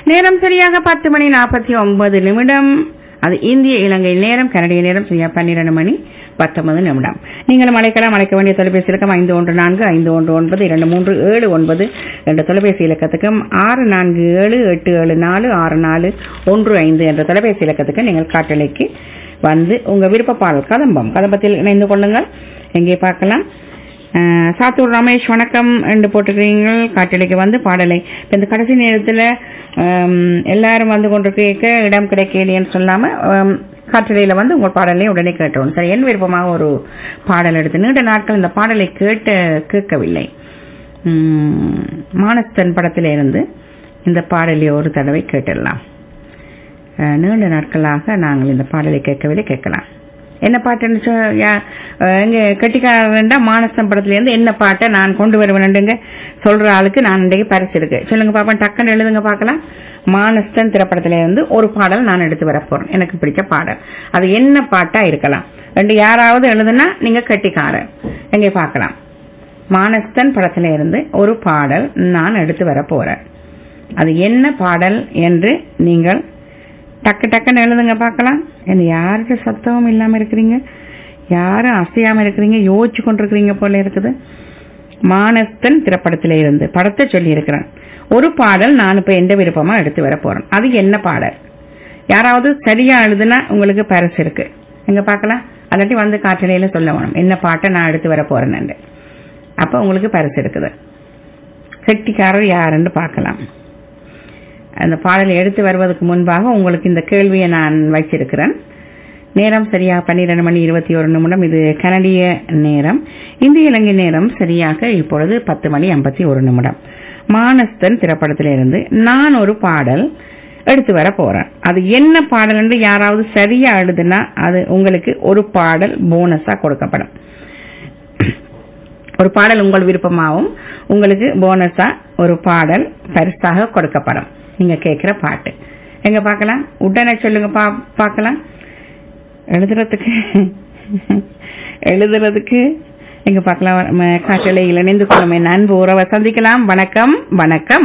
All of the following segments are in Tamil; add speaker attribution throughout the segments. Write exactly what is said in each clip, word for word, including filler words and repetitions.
Speaker 1: நேரம் சரியாக பத்து மணி நாற்பத்தி ஒன்பது நிமிடம். அது இந்திய இலங்கை நேரம். கனடிய நேரம் சரியா பன்னிரண்டு மணி பத்தொன்பது நிமிடம். நீங்களும் அழைக்கலாம். அழைக்க வேண்டிய தொலைபேசி இலக்கம் ஐந்து ஒன்று நான்கு ஐந்து ஒன்று ஒன்பது இரண்டு மூன்று ஏழு ஒன்பது என்ற தொலைபேசி இலக்கத்துக்கும் ஆறு நான்கு ஏழு எட்டு ஏழு நாலு ஆறு நாலு ஒன்று ஐந்து என்ற தொலைபேசி இலக்கத்துக்கு நீங்கள் காட்டலைக்கு வந்து உங்க விருப்ப பாடல் கதம்பம் கதம்பத்தில் இணைந்து கொள்ளுங்கள். எங்கே பார்க்கலாம். சாத்தூர் ரமேஷ் வணக்கம் என்று போட்டுக்கிறீங்க. காட்டலைக்கு வந்து பாடலை இந்த கடைசி நேரத்தில் எல்லாரும் வந்து கொண்டு கேட்க இடம் கிடைக்கலையேன்னு சொல்லாம காற்றலையில வந்து உங்கள் பாடலை உடனே கேட்டோம். சரி, என் விருப்பமாக ஒரு பாடல் எடுத்து நீண்ட நாட்கள் இந்த பாடலை கேட்ட கேட்கவில்லை. மானஸ்தன் படத்தில இருந்து இந்த பாடலை ஒரு தடவை கேட்டுடலாம். நீண்ட நாட்களாக நாங்கள் இந்த பாடலை கேட்கவில்லை. கேட்கலாம். என்ன பாட்டுன்னு எங்க கட்டிக்காரண்டா மானஸ்தன் படத்துல இருந்து என்ன பாட்டை நான் கொண்டு வருவேன்னுங்க சொல்ற ஆளுக்கு நான் இன்றைக்கு பரிசு இருக்கு. சொல்லுங்க பாப்பா, டக்குன்னு எழுதுங்க பார்க்கலாம். மானஸ்தன் திரைப்படத்தில இருந்து ஒரு பாடல் நான் எடுத்து வர போறேன். எனக்கு பிடிச்ச பாடல். அது என்ன பாட்டா இருக்கலாம். ரெண்டு யாராவது எழுதுனா நீங்க கட்டிக்காரன். எங்க பார்க்கலாம். மானஸ்தன் படத்தில இருந்து ஒரு பாடல் நான் எடுத்து வர போறேன். அது என்ன பாடல் என்று நீங்கள் டக்கு டக்குன்னு எழுதுங்க பார்க்கலாம். என்ன யாருக்கு சத்தமும் இல்லாம இருக்கிறீங்க, யாரும் அசையாம இருக்கிறீங்க, யோசிச்சு கொண்டிருக்கிறீங்க போல இருக்குது. மானஸ்தன் திரைப்படத்தில இருந்து படத்தை சொல்லி இருக்கிறேன். ஒரு பாடல் நான் இப்ப எந்த விருப்பமா எடுத்து வர போறேன். அது என்ன பாடல்? யாராவது சரியா எழுதுனா உங்களுக்கு பரிசு இருக்கு. எங்க பார்க்கலாம். அல்லாட்டி வந்து காற்றலையில சொல்ல வேணும் என்ன பாட்டை நான் எடுத்து வர போறேன்னு. அப்ப உங்களுக்கு பரிசு இருக்குது. கெட்டிக்காரர் யாருன்னு பார்க்கலாம். அந்த பாடலை எடுத்து வருவதற்கு முன்பாக உங்களுக்கு இந்த கேள்வியை நான் வச்சிருக்கிறேன். நேரம் சரியாக பன்னிரண்டு மணி இருபத்தி ஒரு நிமிடம். இது கனடிய நேரம். இந்திய இலங்கை நேரம் சரியாக இப்பொழுது பத்து மணி ஐம்பத்தி ஒரு நிமிடம். மானஸ்தன் திரைப்படத்திலிருந்து நான் ஒரு பாடல் எடுத்து வர போறேன். அது என்ன பாடல் என்று யாராவது சரியா எழுதுனா அது உங்களுக்கு ஒரு பாடல் போனஸா கொடுக்கப்படும். ஒரு பாடல் உங்கள் விருப்பமாகவும் உங்களுக்கு போனஸா ஒரு பாடல் பரிசாக கொடுக்கப்படும். நீங்க கேட்கிற பாட்டு எங்க பார்க்கலாம். உடனே சொல்லுங்க பார்க்கலாம். எழுதுறதுக்கு எழுதுறதுக்கு எங்க பார்க்கலாம். காற்றலையில் இணைந்து கொள்ளும் என் அன்பு உறவை சந்திக்கலாம். வணக்கம் வணக்கம்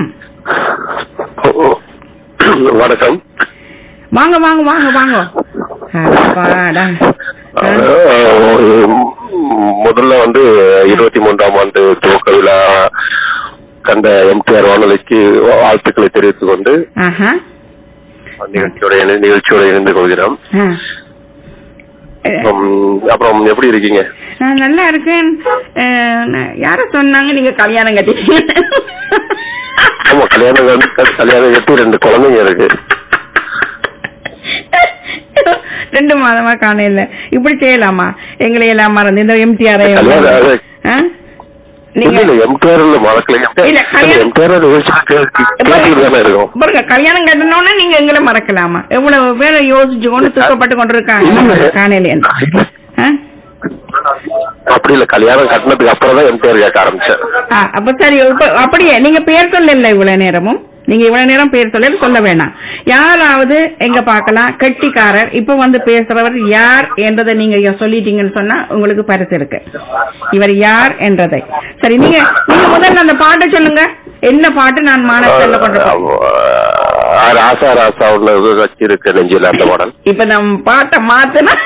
Speaker 2: வணக்கம்.
Speaker 1: வாங்க வாங்க வாங்க வாங்க.
Speaker 2: முதல்ல வந்து இருபத்தி மூன்றாம் ஆண்டு துவக்க விழா கண்ட எம்டிஆர் வானொலிக்கு வாழ்த்துக்களை தெரிவித்துக் கொண்டு நிகழ்ச்சியோட நிகழ்ச்சியோட இணைந்து கொள்கிறோம். அப்புறம் எப்படி இருக்கீங்க?
Speaker 1: நான் நல்லா இருக்கேன். யார சொன்னாங்க நீங்க கல்யாணம் கட்டிட்டீங்க?
Speaker 2: ஆமா, கல்யாணம் கல்யாணம் கட்டி ரெண்டு குழந்தைங்க இருக்கு.
Speaker 1: ரெண்டு மாதமா காண இல்ல. இப்படி செய்யலாமா? எங்களை எல்லாம் மறந்து இந்த எம்டிஆர் கல்யாணம் கட்டணும்னா நீங்க எங்களை மறக்கலாமா? எவ்வளவு பேரை யோசிச்சு கொண்டு துக்கப்பட்டு கொண்டிருக்காங்க காணையில.
Speaker 2: அப்படி இல்ல, கல்யாணம் கட்டினதுக்கு அப்புறம் தான் எம்டிஆர் கேட்க ஆரம்பிச்சேன்.
Speaker 1: அப்ப சரி, அப்படியே நீங்க பேர் சொல்லல இவ்வளவு நேரமும். நீங்க இவ்வளவு நேரம் பேர் சொல்ல சொல்ல வேணாம். யாராவது எங்க பார்க்கலாம். கெட்டிக்காரர் இப்ப வந்து பேசுறவர் யார் என்றதை நீங்க சொல்லிட்டீங்கன்னு சொன்னா உங்களுக்கு பரிசு இருக்கு. இவர் யார் என்றதை. சரி, நீங்க நீங்க முதல்ல அந்த பாட்டை சொல்லுங்க. என்ன பாட்டு? நான் மானஸ்தன்ல கொண்டு
Speaker 2: ராசா ராசா வச்சு இருக்கு நெஞ்சில அந்த பாடல்.
Speaker 1: இப்ப நம்ம பாட்டை மாத்தினா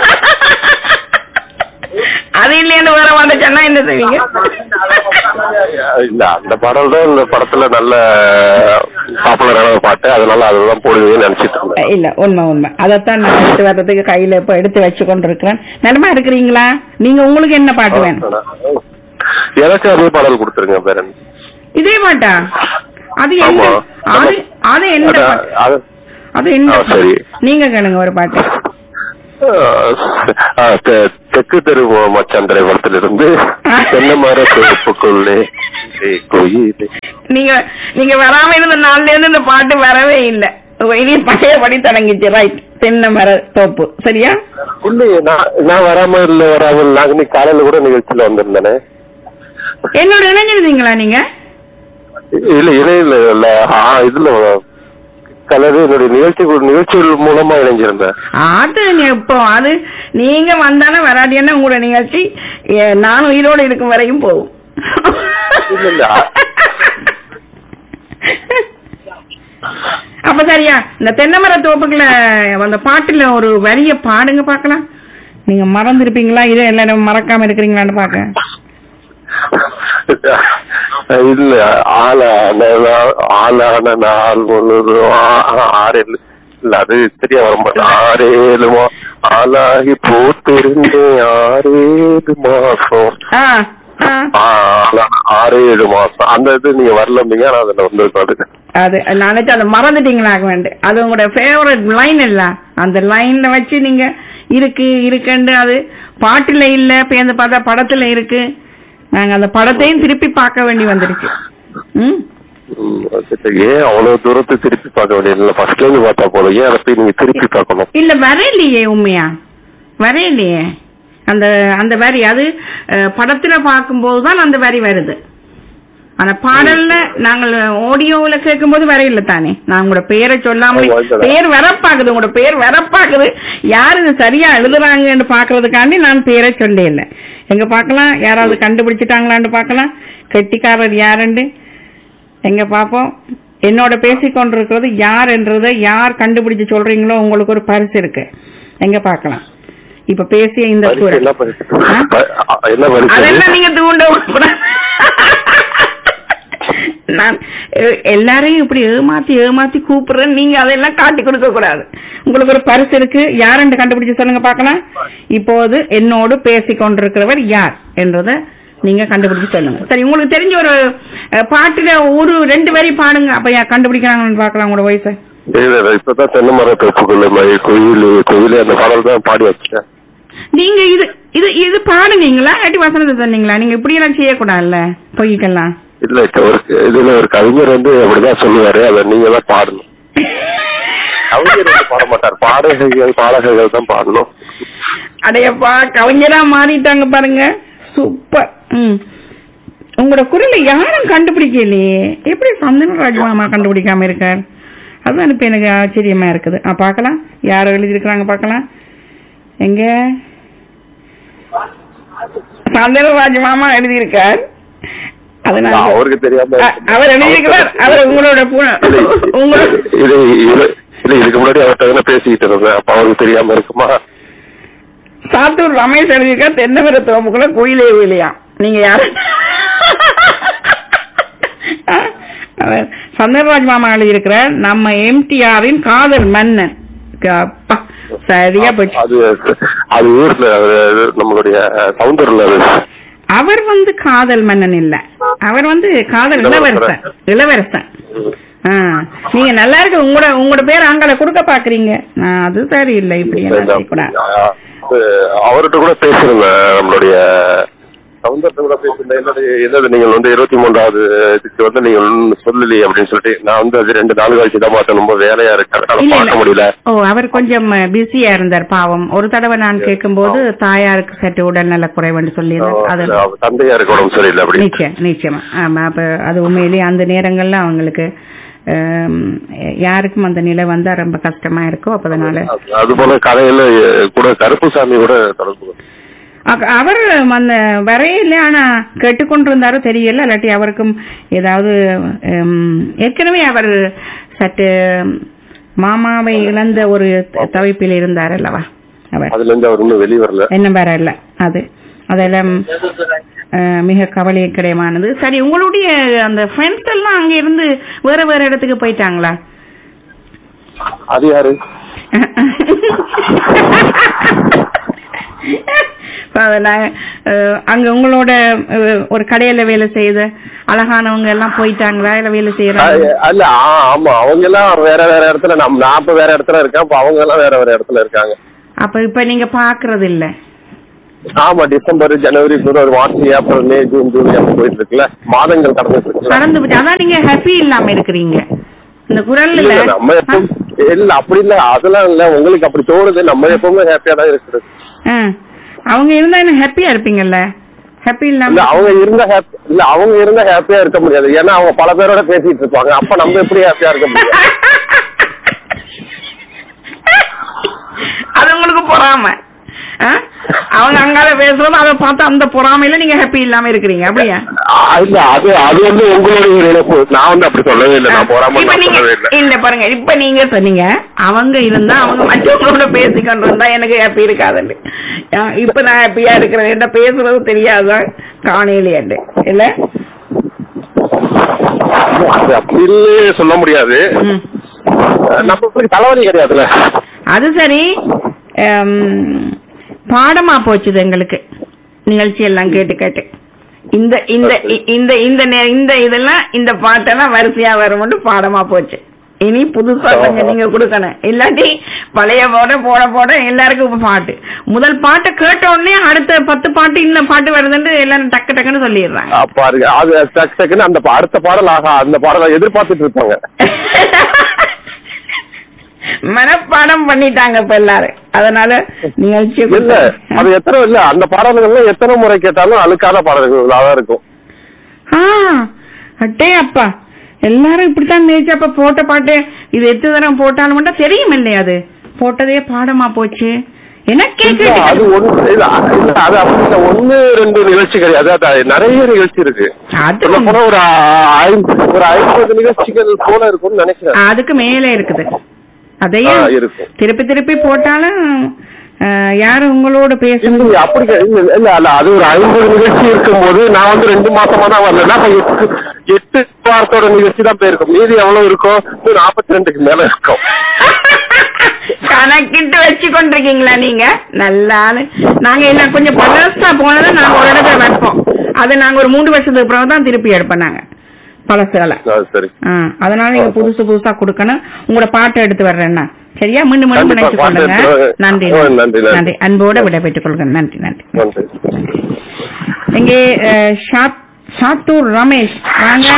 Speaker 1: அது இல்லைன்னு வேற வந்து சொன்னா என்ன செய்வீங்க?
Speaker 2: இல்ல, அந்த பாடல் தான் இந்த படத்துல நல்ல பாப்புலரான பாட்டு. அதனால அதுதான் போடுவீங்கன்னு நினைச்சிட்டு இருந்தேன்.
Speaker 1: இல்ல, உண்மை உண்மை. அதைத்தான் நான் எடுத்து வர்றதுக்கு கையில இப்ப எடுத்து வச்சு கொண்டு இருக்கிறேன். நலமா இருக்கிறீங்களா நீங்க? உங்களுக்கு என்ன பாட்டு வேணும்?
Speaker 2: எனக்கு அதே பாடல் கொடுத்துருங்க. பேரன்
Speaker 1: இதே பாட்டா? அது என்ன? அது என்ன? அது என்ன? சரி, நீங்க கேளுங்க ஒரு பாட்டு.
Speaker 2: தெற்கு தெரு மச்சாந்திரை படத்திலிருந்து தென்னை மர தொகுப்புக்குள்ளே
Speaker 1: நீங்க நீங்க வராம இருந்த நாள்ல இருந்து இந்த பாட்டு வரவே இல்லை. இனி பழையபடி தொடங்கிச்சு. ரைட், தென்னை மர தோப்பு. சரியா?
Speaker 2: இல்லையே, நான் வராம இல்ல வராம நாங்க நீ காலையில கூட நிகழ்ச்சியில வந்திருந்தேனே.
Speaker 1: என்னோட இணைஞ்சிருந்தீங்களா நீங்க?
Speaker 2: இல்ல, இணையில இல்ல, இதுல கலரு என்னுடைய நிகழ்ச்சி நிகழ்ச்சிகள் மூலமா இணைஞ்சிருந்தேன்.
Speaker 1: அது இப்போ அது நீங்க வந்தாலும் வராட்டியான உங்களோட நிகழ்ச்சி நான் உயிரோடு இருக்கும் வரையும் போகும். அப்ப சரியா இந்த தென்னைமர தோப்புக்குள்ள அந்த பாட்டுல ஒரு வரிய பாடுங்க பாக்கலாம். நீங்க மறந்துருப்பீங்களா இதை எல்லாரும் மறக்காம இருக்கிறீங்களான்னு பாக்க.
Speaker 2: இல்ல ஆளான ஆளான நாள் ஒன்று ஆறு இல்ல அது சரியா வர மாட்டேன். ஆறேழுமா ஆளாகி போட்டிருந்தேன் ஆறேழு மாசம் ஆறு ஏழு மாசம் அந்த இது நீங்க வரலீங்க. ஆனா அதுல வந்திருக்காது. அது
Speaker 1: நினைச்சு அதை மறந்துட்டீங்களாக வேண்டும். அது உங்களோட ஃபேவரட் லைன் இல்ல. அந்த லைன்ல வச்சு நீங்க இருக்கு இருக்குன்னு அது பாட்டுல இல்ல பேர்ந்து பார்த்தா படத்துல இருக்கு. நாங்க அந்த படத்தையும் திருப்பி பார்க்க வேண்டி வந்துருச்சு. ம்
Speaker 2: ஏன் அவ்வளவு தூரத்தை திருப்பி பார்க்க வேண்டியது? ஃபர்ஸ்ட்ல இருந்து பார்த்தா போதும். ஏன் அதை போய் நீங்க திருப்பி பார்க்கணும்?
Speaker 1: இல்ல வரையிலையே உண்மையா வரையிலையே அந்த அந்த வரி அது படத்துல பார்க்கும்போதுதான் அந்த வரி வருது. ஆனா பாடல்ல நாங்கள் ஆடியோல கேட்கும் போது வரையில தானே. நான் உங்களோட பேரை சொல்லாம பேர் வரப்பாக்குது. உங்களோட பேர் வரப்பாக்குது. யாரு சரியா எழுதுறாங்கன்னு பாக்குறதுக்காண்டி நான் பேரை சொல்ல இல்ல. எங்க பாக்கலாம் யாராவது கண்டுபிடிச்சிட்டாங்களான்னு பாக்கலாம். கெட்டிக்காரர் யாருன்னு எங்க பாப்போம். என்னோட பேசிக்கொண்டிருக்கிறது யார் என்றதை யார் கண்டுபிடிச்சு சொல்றீங்களோ உங்களுக்கு ஒரு பரிசு இருக்கு. எங்க பாக்கலாம். இப்ப பேசிய இந்த அதெல்லாம் நீங்க தூண்ட நான் எல்லாரையும் இப்படி ஏமாத்தி ஏமாத்தி கூப்பிடுறேன். நீங்க அதெல்லாம் காட்டி கொடுக்க கூடாது. உங்களுக்கு ஒரு பரிசு இருக்கு. யாருன்னு கண்டுபிடிச்சு சொல்லுங்க பாக்கலாம். இப்போது என்னோடு பேசிக்கொண்டிருக்கிறவர் யார் என்றத நீங்க கண்டுபிடிச்சு சொல்லுங்க. சரி உங்களுக்கு தெரிஞ்ச ஒரு பாட்டுல ஒரு ரெண்டு வரி பாடுங்க. அப்ப யார் கண்டுபிடிக்கிறாங்கன்னு பாக்கலாம் உங்களோட வயசு.
Speaker 2: இப்பதான் தென்னை மர தோப்புக்குள்ள கோயில் கோயில் அந்த பாடல் தான் பாடி வச்சேன்.
Speaker 1: நீங்க இது இது இது பாடுனீங்களா இல்லாட்டி வசனத்தை சொன்னீங்களா? நீங்க இப்படி எல்லாம் செய்யக்கூடாதுல்ல பொய்க்கெல்லாம்.
Speaker 2: இல்ல ஒரு இதுல ஒரு கவிஞர் வந்து அப்படிதான் சொல்லுவாரு. அத நீங்க தான் பாடணும். கவிஞர் பாட மாட்டார். பாடகர்கள் பாடகர்கள் தான் பாடணும்.
Speaker 1: அடையப்பா கவிஞரா மாறிட்டாங்க பாருங்க. சூப்பர். ம் உங்களோட குரலை யாரும் கண்டுபிடிக்கலையே. எப்படி சந்தனராஜ் மாமா கண்டுபிடிக்காம இருக்கார்? அதுதான் இப்ப எனக்கு ஆச்சரியமா இருக்குது. பாக்கலாம் யார எழுதிருக்கிறாங்க பாக்கலாம். எங்க சந்தனராஜ் மாமா எழுதியிருக்கார்.
Speaker 2: அவருக்கு தெரியாம
Speaker 1: அவர் எழுதியிருக்கிறார். அவர் உங்களோட
Speaker 2: இதுக்கு முன்னாடி அவர்கிட்ட பேசிக்கிட்டு இருந்தேன். அப்ப அவருக்கு தெரியாம இருக்குமா?
Speaker 1: சாத்தூர் ரமேஷ் எழுதியிருக்கார். தென்னமர தோப்புக்குள்ள கோயிலே இல்லையா? நீங்க யாரு? சந்தர்ராஜ் மாமா எழுதியிருக்கிறார். நம்ம எம்டிஆரின் காதல் மன்னன். சரியா போச்சு.
Speaker 2: அது அது ஊர்ல நம்மளுடைய சவுந்தர்ல
Speaker 1: அவர் வந்து காதல் மன்னன் இல்ல. அவர் வந்து காதல் இளவரசன். இளவரசன். நீங்க நல்லா இருக்கு. உங்களோட உங்களோட பேர் அங்கட கொடுக்க பாக்குறீங்க. அது சரி இல்ல. இப்படி
Speaker 2: அவர்கிட்ட கூட பேசுறேன். நம்மளுடைய சவுந்தரத்தை கூட பேசுறேன். என்னது நீங்கள் வந்து இருபத்தி மூன்றாவது இதுக்கு வந்து நீங்க சொல்லலையே அப்படின்னு சொல்லிட்டு நான் வந்து அது ரெண்டு நாள் கழிச்சு தான் பார்த்தேன். ரொம்ப வேலையா இருக்கு. பார்க்க முடியல. ஓ அவர் கொஞ்சம் பிஸியா இருந்தார் பாவம். ஒரு தடவை நான் கேட்கும் போது தாயாருக்கு சற்று உடல் நல குறைவுன்னு சொல்லி தந்தையாருக்கு உடம்பு சரியில்லை அப்படி.
Speaker 1: நிச்சயம் நிச்சயமா. ஆமா அப்ப அது உண்மையிலேயே அந்த நேரங்கள்ல அவங்களுக்கு யாருக்கும் அந்த நிலை வந்தா ரொம்ப கஷ்டமா இருக்கும். அப்பதனால
Speaker 2: அது போல கதையில கூட கருப்புசாமி கூட தொடர்பு
Speaker 1: அவர் அந்த வரையில. ஆனா கேட்டுக்கொண்டிருந்தாரோ தெரியல. இல்லாட்டி அவருக்கும் ஏதாவது ஏற்கனவே அவர் சற்று மாமாவை இழந்த ஒரு தவிப்பில் இருந்தார் அல்லவா. அவர்
Speaker 2: அதுல இருந்து அவர் இன்னும் வெளியே வரல.
Speaker 1: என்ன வரல. அது அதெல்லாம் மிக கவலைக்கிடமானது. சரி உங்களுடைய அந்த ஃப்ரெண்ட்ஸ் எல்லாம் அங்க இருந்து வேற வேற இடத்துக்கு போயிட்டாங்களா?
Speaker 2: அது யாரு?
Speaker 1: அங்க உங்களோட ஒரு கடையில வேலை செய்த அழகானவங்க எல்லாம் போயிட்டாங்களா? இல்ல வேலை செய்யறாங்க?
Speaker 2: அல்ல ஆமா அவங்க எல்லாம் வேற வேற இடத்துல. நம்ம நான் இப்ப வேற இடத்துல இருக்கேன். அப்ப அவங்க எல்லாம் வேற வேற இடத்துல இருக்காங்க.
Speaker 1: அப்ப இப்ப நீங்க பாக்குறது இல்ல?
Speaker 2: ஆமா டிசம்பர் ஜனவரி ஒரு March April May June July அப்படி போயிட்டு இருக்குல்ல. மாதங்கள் கடந்து
Speaker 1: கடந்து போச்சு. அதான் நீங்க ஹாப்பி இல்லாம இருக்கிறீங்க இந்த குரல். இல்ல
Speaker 2: நம்ம எப்பவும் இல்ல அப்படி இல்ல. அதெல்லாம் இல்ல. உங்களுக்கு அப்படி தோணுது. நம்ம எப்பவுமே ஹாப்பியா தான் இருக்கிறது.
Speaker 1: அவங்க இருந்தா என்ன ஹாப்பியா இருப்பீங்கல்ல? ஹாப்பி இல்லாம
Speaker 2: அவங்க இருந்தா இல்ல அவங்க இருந்தா ஹாப்பியா இருக்க முடியாது. ஏன்னா அவங்க பல பேரோட பேசிட்டு இருப்பாங்க. அப்ப நம்ம எப்படி ஹாப்பியா இருக்க முடியும்?
Speaker 1: அது உங்களுக்கு பொறாம. அவங்க அங்கால பேசுறோம் அதை பார்த்து அந்த பொறாமையில நீங்க ஹாப்பி இல்லாம இருக்கிறீங்க அப்படியா?
Speaker 2: இல்ல அது அது வந்து உங்களுடைய இழப்பு. நான் வந்து அப்படி சொல்லவே இல்லை. நான் பொறாம சொல்லவே இல்லை.
Speaker 1: இல்ல பாருங்க, இப்ப நீங்க சொன்னீங்க அவங்க இருந்தா அவங்க மற்றவங்களோட பேசிக்கொண்டு இருந்தா எனக்கு ஹாப்பி இருக்காதுன்னு. இப்ப நான் ஹாப்பியா இருக்கிறேன். என்ன பேசுறது தெரியாதான் காணையிலே இல்ல
Speaker 2: அப்படி சொல்ல முடியாது. நம்ம தலைவலி கிடையாதுல.
Speaker 1: அது சரி. பாடமா போச்சுது எங்களுக்கு நிகழ்ச்சி எல்லாம் கேட்டு கேட்டு. இந்த இந்த இந்த இந்த இந்த இதெல்லாம் இந்த பாட்டெல்லாம் வரிசையா வரும்னு பாடமா போச்சு. இனி புதுசா கொஞ்சம் நீங்க கொடுக்கணும். இல்லாட்டி பழைய போட போட போட எல்லாருக்கும் பாட்டு. முதல் பாட்டை கேட்ட உடனே அடுத்த பத்து பாட்டு இந்த பாட்டு வருதுன்னு எல்லாரும் டக்கு டக்குன்னு சொல்லிடுறாங்க.
Speaker 2: பாருங்க அது டக்கு டக்குன்னு அந்த அடுத்த பாடல் ஆகா அந்த பாடலை எதிர்பார்த்துட்டு இருப்பாங்க.
Speaker 1: மனப்பாடம் பண்ணிட்டாங்க இப்ப எல்லாரும். அதனால நிகழ்ச்சி
Speaker 2: இல்ல அது எத்தனை இல்ல அந்த பாடல்கள் எத்தனை முறை கேட்டாலும் அழுக்காத பாடல்களாதான் இருக்கும்.
Speaker 1: அட்டே அப்பா எல்லாரும் இப்படித்தான் நினைச்சு அப்ப போட்ட பாட்டு இது எத்தனை தரம் போட்டாலும் மட்டும் தெரியும் இல்லையா? அது போட்டதே பாடமா போச்சு. எனக்கே
Speaker 2: அது ஒண்ணு இல்ல அது அப்படி ஒண்ணு ரெண்டு நிகழ்ச்சி கிடையாது. நிறைய நிகழ்ச்சி இருக்கு. ஒரு ஒரு ஐம்பது நிகழ்ச்சிகள் போல இருக்கும்னு நினைக்கிறேன்.
Speaker 1: அதுக்கு மேலே இருக்குது. அதையே திருப்பி திருப்பி போட்டாலும் யாரும் உங்களோட பேசணும்
Speaker 2: அப்படி இல்ல இல்ல அது ஒரு ஐம்பது நிகழ்ச்சி இருக்கும் போது நான் வந்து ரெண்டு மாசமா தான் வரலன்னா எட்டு வாரத்தோட நிகழ்ச்சி தான் போயிருக்கும். மீதி எவ்வளவு இருக்கும்? நாற்பத்தி ரெண்டுக்கு மேல இருக்கும்.
Speaker 1: கணக்கிட்டு வச்சு கொண்டிருக்கீங்களா நீங்க? நல்லா நாங்க என்ன கொஞ்சம் பழசா போனதை நாங்க ஒரு இடத்துல வைப்போம். அது நாங்க ஒரு மூன்று வருஷத்துக்கு அப்புறம் தான் திருப்பி எடுப்போம் நாங்க பழசுகளை. அதனால நீங்க புதுசு புதுசா கொடுக்கணும். உங்களோட பாட்டை எடுத்து வர்றேன்னா சரியா? மீண்டும் மீண்டும் நினைச்சு கொள்ளுங்க. நன்றி நன்றி. அன்போட விட பெற்றுக் கொள்ளுங்க. நன்றி நன்றி. இங்கே சாத்தூர் ரமேஷ் வாங்க.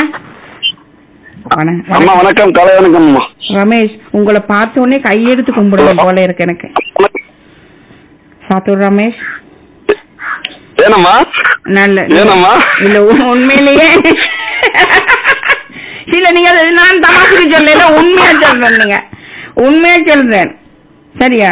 Speaker 3: வணக்கம். கலை வணக்கம்
Speaker 1: ரமேஷ். உங்களை பார்த்த உடனே கையெடுத்து கும்பிடுவோம் போல இருக்கு எனக்கு. சாத்தூர் ரமேஷ்
Speaker 3: ஏனம்மா?
Speaker 1: நல்ல
Speaker 3: ஏனம்மா?
Speaker 1: இல்ல உண்மையிலேயே இல்ல நீங்க நான் தமாசுக்கு சொல்லல, உண்மையா சொல்றேன். நீங்க உண்மையா சொல்றேன் சரியா?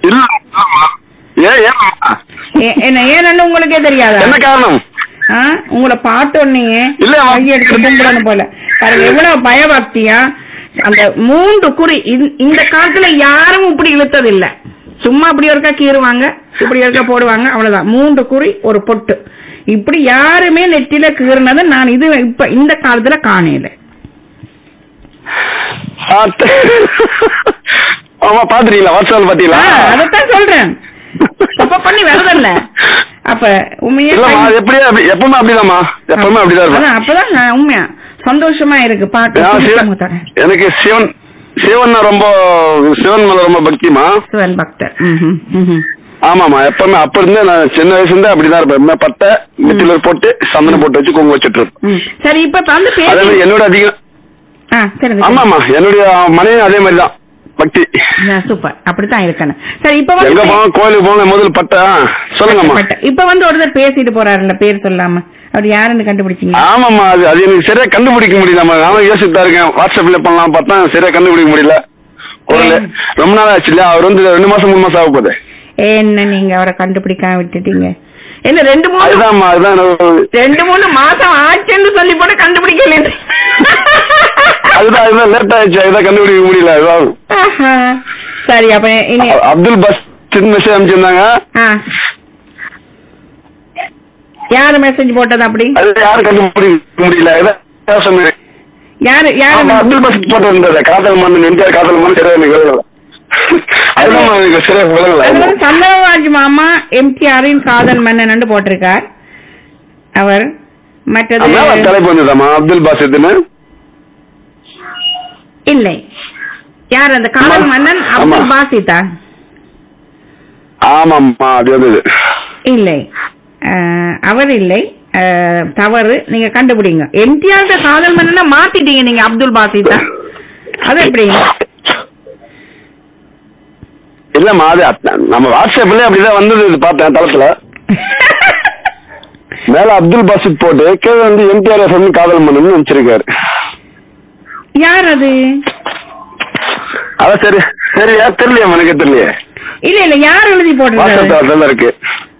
Speaker 1: என்ன ஏன்னு உங்களுக்கே தெரியாதா?
Speaker 3: என்ன காரணம்?
Speaker 1: உங்களை பார்த்த உடனே கையெடுத்து கும்பிடணும் போல பாருங்க. எவ்வளவு பயபக்தியா அந்த மூன்று குறி. இந்த காலத்துல யாரும் இப்படி இழுத்தது இல்ல. சும்மா இப்படி ஒருக்கா கீறுவாங்க, இப்படி ஒருக்கா போடுவாங்க, அவ்வளவுதான். மூன்று குறி ஒரு பொட்டு. இப்படி யாருமே நெத்தில கீறினது நான் இது இப்ப இந்த காலத்துல காணல.
Speaker 3: ஆமா பாத்துறீங்களா? வாட்ஸ்அப் பாத்தீங்களா?
Speaker 1: அதத்தான் சொல்றேன். தப்ப பண்ணி வரதில்ல. அப்ப உண்மையே
Speaker 3: எப்படி எப்பவுமே அப்படிதாம்மா. எப்பவுமே அப்படிதான்.
Speaker 1: அப்பதான் நான் உண்மையா சந்தோஷமா இருக்கு பாட்டு.
Speaker 3: எனக்கு சிவன் சிவன் ரொம்ப சிவன் மேல ரொம்ப பக்திமா. சிவன் பக்தர். ஆமாமா. எப்பவுமே அப்ப இருந்தே நான் சின்ன வயசுல இருந்து அப்படிதான் இருப்பேன். பட்டை நெத்தில போட்டு சந்தனம் போட்டு வச்சு குங்குமம் வச்சுட்டு இருப்பேன்.
Speaker 1: சரி இப்ப
Speaker 3: என்னோட அதிகம். ஆமாமா என்னுடைய மனைவி அதே மாதிரிதான் பக்தி.
Speaker 1: சூப்பர். அப்படித்தான் இருக்கணும். சரி இப்ப
Speaker 3: எங்க போங்க கோயிலுக்கு போங்க முதல் பட்டா சொல்லுங்கம்மா.
Speaker 1: இப்ப வந்து ஒருத்தர் பேசிட்டு போறாருல்ல பேர் சொல்லாம அவர் யாருன்னு கண்டுபிடிச்சீங்க?
Speaker 3: ஆமாமா அது அது எனக்கு சரியா கண்டுபிடிக்க முடியல. நானும் யோசிச்சுதான் இருக்கேன். வாட்ஸ்அப்ல பண்ணலாம் பார்த்தா சரியா கண்டுபிடிக்க முடியல. ரொம்ப நாள் ஆச்சு இல்ல. அவர் வந்து ரெண்டு மாசம் மூணு மாசம் ஆக போகுது.
Speaker 1: என்ன நீங்க அவரை கண்டுபிடிக்காம விட்டுட்டீங்க? என்ன ரெண்டு மூணு ரெண்டு மூணு மாசம் ஆச்சுன்னு சொல்லி போட்டு கண்டுபிடிக்கல.
Speaker 3: அதுதான் அதுதான் லேட் ஆயிடுச்சு. அதுதான் கண்டுபிடிக்க முடியல. அதுதான்
Speaker 1: சரி. அப்ப இனி
Speaker 3: அப்துல் பஸ் மெசேஜ் அனுப்பிச்சிருந்தாங்க.
Speaker 1: யாரு மெசேஜ் போட்டது? அப்படி
Speaker 3: யாரும் கண்டுபிடிக்க முடியல.
Speaker 1: யாரு யாரு
Speaker 3: அப்துல் பஸ் போட்டு இருந்தது? காதல் மன்னன் எம்ஜிஆர் காதல் மன்னன் சரியா எனக்கு விளங்கல. அதுதான் சரியா விளங்கல.
Speaker 1: சந்திரராஜ் மாமா எம்ஜிஆரின் காதல் மன்னன் போட்டிருக்கார் அவர். மற்றது
Speaker 3: தலைப்பு வந்ததாமா அப்துல் பாசித்னு
Speaker 1: இல்லை. யார் அந்த காதல் மன்னன்? அப்துல் பாசித்தா?
Speaker 3: ஆமாம்மா அது வந்தது.
Speaker 1: இல்லை அவர் இல்லை. தவறு. நீங்க கண்டுபிடிங்க. எம்ஜிஆர் காதல் மன்னனை மாத்திட்டீங்க நீங்க அப்துல் பாசித்தா. அது எப்படி?
Speaker 3: இல்லம்மா அது நம்ம வாட்ஸ்அப்ல அப்படிதான் வந்தது. பார்த்தேன் தளத்துல மேல அப்துல் பாசித் போட்டு கீழே வந்து எம்ஜிஆர் வந்து காதல் மன்னன் வச்சிருக்காரு.
Speaker 1: யார் அது?
Speaker 3: அதான் சரி சரியா தெரியலையா? எனக்கு தெரியலையே.
Speaker 1: இல்ல இல்ல யார் எழுதி போட்டு
Speaker 3: இருக்கு.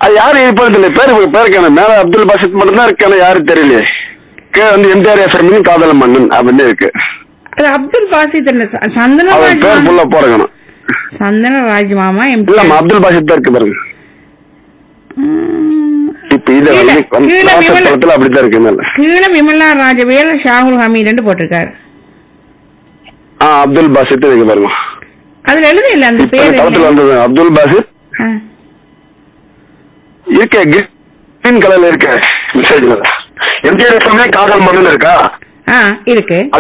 Speaker 3: அது யாரு இருப்பதில்லை, பேரு பேருக்கான மேல அப்துல் பாசித் மட்டும் தான் இருக்கான, யாரும் தெரியலையே. கே வந்து எம்ஜிஆர் எஃப்எம் காதல மன்னன் அப்படின்னு இருக்கு.
Speaker 1: அப்துல் பாசித் சந்தன
Speaker 3: பேர் ஃபுல்லா போறக்கணும்.
Speaker 1: சந்தன ராஜ் மாமா
Speaker 3: இல்லம்மா அப்துல் பாசித் தான் இருக்கு பாருங்க. இப்ப இது படத்துல அப்படித்தான் இருக்கு.
Speaker 1: கீழே விமலா ராஜவேல் ஷாகுல் ஹமீத் போட்டிருக்காரு.
Speaker 3: ஆஹ் அப்துல் பாசித் இருக்கு பாருங்க.
Speaker 1: அதுல எழுத இல்ல அந்த பேர்
Speaker 3: படத்துல வந்தது அப்துல் பாசித் இருக்க கிரீன் கலர்ல இருக்க மெசேஜ்ல எம்ஜிஆர் காதல் மன்னன் இருக்கா
Speaker 1: இருக்கு.